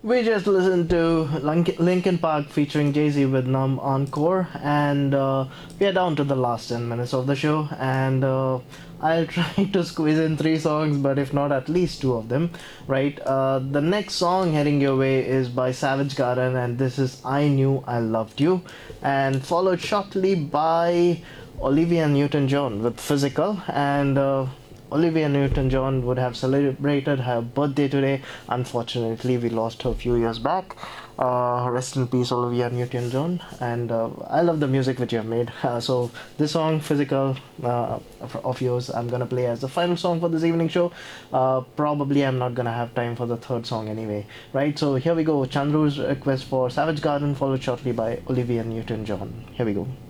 We just listened to Linkin Park featuring Jay-Z with Numb Encore, and we are down to the last 10 minutes of the show. And I'll try to squeeze in three songs, but if not, at least two of them, right? The next song heading your way is by Savage Garden, and this is I Knew I Loved You, and followed shortly by Olivia Newton John with Physical, and Olivia Newton John would have celebrated her birthday today. Unfortunately, we lost her a few years back. Rest in peace, Olivia Newton John. And I love the music which you have made. So, this song, Physical, of yours, I'm gonna play as the final song for this evening show. Probably I'm not gonna have time for the third song anyway, right? So, here we go. Chandru's request for Savage Garden, followed shortly by Olivia Newton John. Here we go.